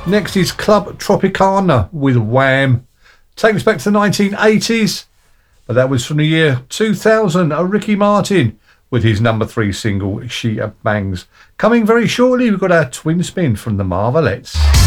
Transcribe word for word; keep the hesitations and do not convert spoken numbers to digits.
Next is Club Tropicana with Wham. Take us back to the nineteen eighties, but that was from the year two thousand. A Ricky Martin with his number three single, She Bangs. Coming very shortly, we've got our twin spin from the Marvelettes.